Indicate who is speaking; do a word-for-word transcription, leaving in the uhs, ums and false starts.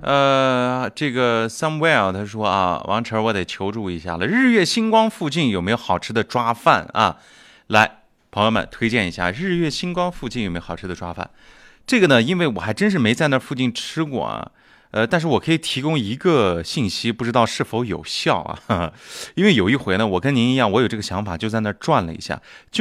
Speaker 1: 呃，这个 Somewhere 他说啊，王晨我得求助一下了，日月星光附近有没有好吃的抓饭啊？来，朋友们推荐一下日月星光附近有没有好吃的抓饭？这个呢，因为我还真是没在那附近吃过啊。呃，但是我可以提供一个信息，不知道是否有效啊？因为有一回呢，我跟您一样，我有这个想法，就在那转了一下。就